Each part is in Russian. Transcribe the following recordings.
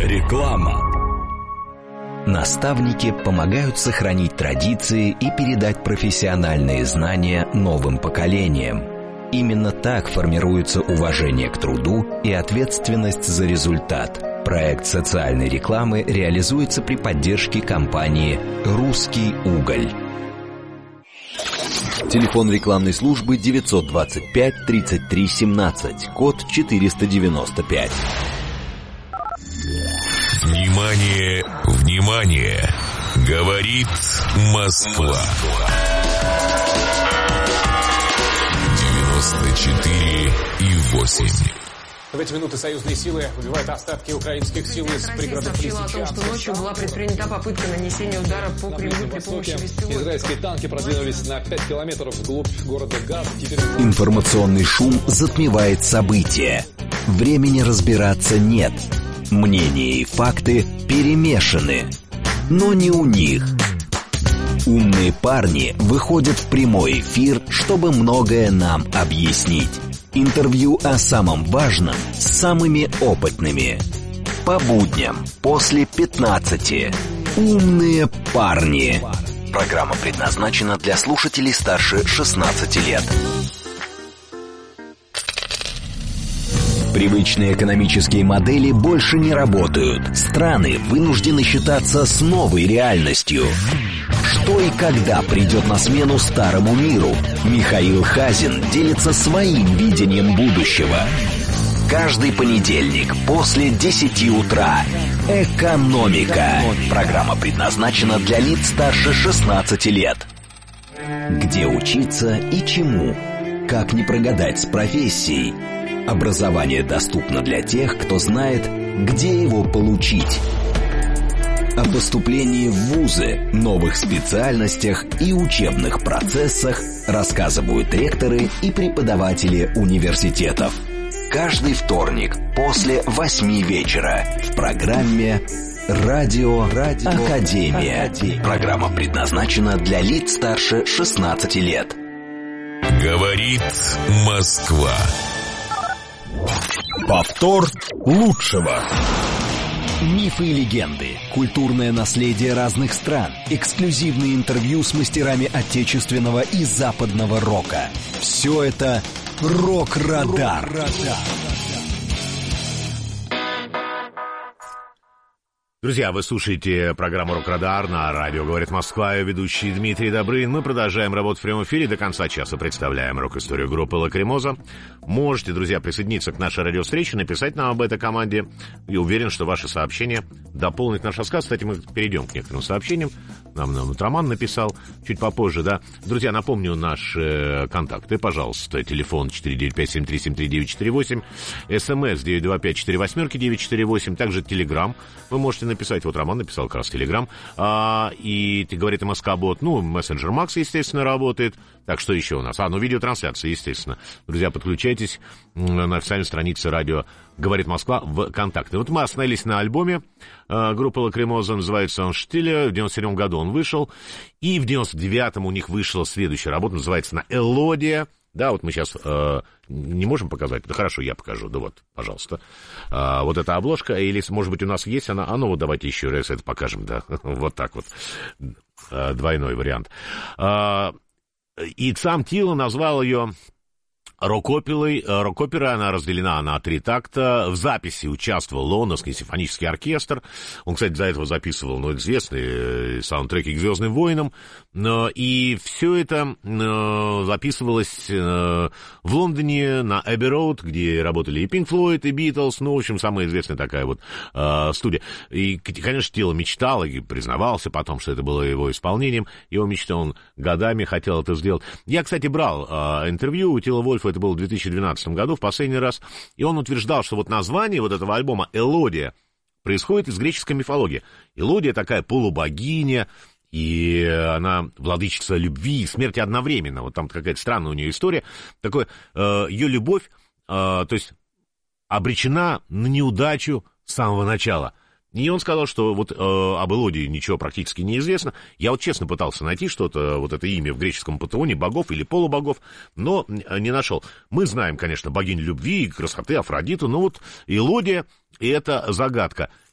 Реклама. Наставники помогают сохранить традиции и передать профессиональные знания новым поколениям. Именно так формируется уважение к труду и ответственность за результат. Проект социальной рекламы реализуется при поддержке компании «Русский уголь». Телефон рекламной службы 925 33 17, код 495. Внимание, внимание! Говорит Москва. 94,8. В эти минуты союзные силы убивают остатки украинских сил из пригородов Лисичанска. Сообщила о том, что ночью была предпринята попытка нанесения удара по Кремлю при помощи беспилотников. Израильские танки продвинулись на 5 километров вглубь города Газ. Информационный шум затмевает события. Времени разбираться нет. Мнения и факты перемешаны. Но не у них. Умные парни выходят в прямой эфир, чтобы многое нам объяснить. Интервью о самом важном с самыми опытными. По будням после 15. Умные парни. Программа предназначена для слушателей старше 16 лет. Привычные экономические модели больше не работают. Страны вынуждены считаться с новой реальностью. Что и когда придет на смену старому миру? Михаил Хазин делится своим видением будущего. Каждый понедельник после 10 утра. Экономика. Программа предназначена для лиц старше 16 лет. Где учиться и чему? Как не прогадать с профессией? Образование доступно для тех, кто знает, где его получить. О поступлении в вузы, новых специальностях и учебных процессах рассказывают ректоры и преподаватели университетов. Каждый вторник после 8 вечера в программе «Радио Академия». Программа предназначена для лиц старше 16 лет. Говорит Москва. Повтор лучшего. Мифы и легенды, культурное наследие разных стран, эксклюзивные интервью с мастерами отечественного и западного рока. Все это «Рок-Радар». Друзья, вы слушаете программу «Рок-Радар» на радио «Говорит Москва». Я ведущий Дмитрий Добрын. Мы продолжаем работать в прямом эфире. До конца часа представляем рок-историю группы «Лакримоза». Можете, друзья, присоединиться к нашей радиовстрече, написать нам об этой команде. И уверен, что ваши сообщения дополнят наш рассказ. Кстати, мы перейдем к некоторым сообщениям. Нам Роман написал чуть попозже, да. Друзья, напомню наши контакты. Пожалуйста, телефон 495-7373-948, СМС 925-48-948, также Телеграм. Вы можете написать, вот Роман написал как раз Телеграм, и ты говорит МСК-бот, мессенджер Макс, естественно, работает. Так, что еще у нас? Видеотрансляция, естественно. Друзья, подключайтесь на официальной странице радио «Говорит Москва» в ВКонтакте. Вот мы остановились на альбоме группы «Лакримоза», называется он «Штиля». В 97 году он вышел, и в 99-м у них вышла следующая работа, называется она «Элодия». Да, вот мы сейчас не можем показать. Да хорошо, я покажу. Да вот, пожалуйста. Вот эта обложка. Или, может быть, у нас есть она. Вот давайте еще раз это покажем, да. Вот так вот. Двойной вариант. И сам Тило назвал ее рок-оперой. Рок-опера, она разделена на 3 такта. В записи участвовал Лондонский симфонический оркестр. Он, кстати, до этого записывал, известные саундтреки к «Звездным войнам». И все это записывалось в Лондоне на Эбби-Роуд, где работали и Pink Floyd, и Beatles. В общем, самая известная такая вот студия. И, конечно, Тило мечтал и признавался потом, что это было его исполнением. Его мечта, он годами хотел это сделать. Я, кстати, брал интервью у Тило Вольфа. Это было в 2012 году, в последний раз. И он утверждал, что вот название вот этого альбома «Элодия» происходит из греческой мифологии. Элодия такая полубогиня, и она владычица любви и смерти одновременно. Вот там какая-то странная у нее история. Такое, ее любовь, то есть, обречена на неудачу с самого начала. И он сказал, что вот об Элодии ничего практически не известно. Я вот честно пытался найти что-то, вот это имя в греческом пантеоне, богов или полубогов, но не нашел. Мы знаем, конечно, богиню любви и красоты Афродиту, но вот Элодия — и это загадка.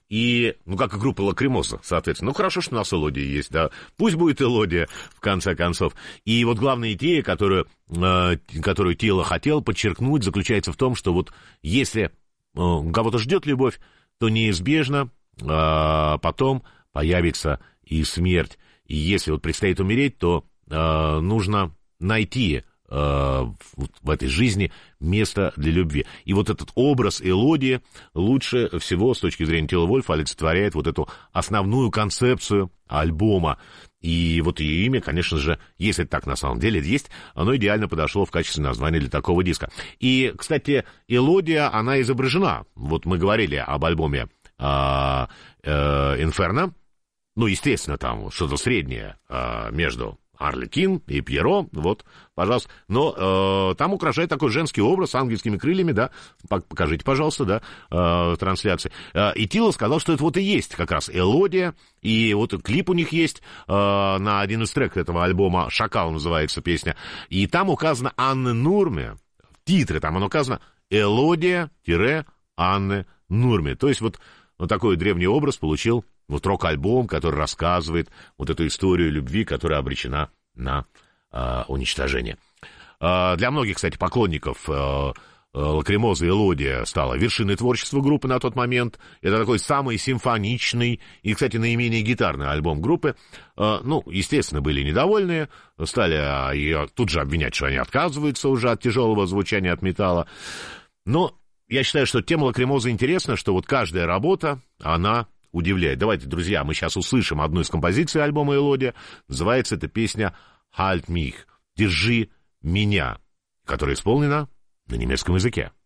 И, как и группа Лакримоза, соответственно. Хорошо, что у нас Элодия есть, да. Пусть будет Элодия, в конце концов. И вот главная идея, которую Тилла хотел подчеркнуть, заключается в том, что вот если кого-то ждет любовь, то неизбежно потом появится и смерть. И если вот предстоит умереть, то нужно найти в этой жизни место для любви. И вот этот образ Элодии лучше всего с точки зрения Тилла Вольфа олицетворяет вот эту основную концепцию альбома. И вот ее имя, конечно же, если так на самом деле есть, оно идеально подошло в качестве названия для такого диска. И, кстати, Элодия, она изображена. Вот мы говорили об альбоме «Инферно». Естественно, там что-то среднее между Арлекин и Пьеро, вот, пожалуйста. Но там украшает такой женский образ с ангельскими крыльями, да, покажите, пожалуйста, да, трансляции. И Тилла сказал, что это вот и есть как раз Элодия, и вот клип у них есть на один из треков этого альбома, «Шакал» называется песня, и там указано Анне Нурме, в титре там указано Элодия-Анне Нурме, то есть вот такой древний образ получил вот рок-альбом, который рассказывает вот эту историю любви, которая обречена на уничтожение. Для многих, кстати, поклонников Лакримоза и Элодия стала вершиной творчества группы на тот момент. Это такой самый симфоничный и, кстати, наименее гитарный альбом группы. Естественно, были недовольны, стали ее тут же обвинять, что они отказываются уже от тяжелого звучания, от металла. Но я считаю, что тема Лакримоза интересна, что вот каждая работа, она удивляет. Давайте, друзья, мы сейчас услышим одну из композиций альбома Элодия. Называется эта песня «Halt mich», «Держи меня», которая исполнена на немецком языке.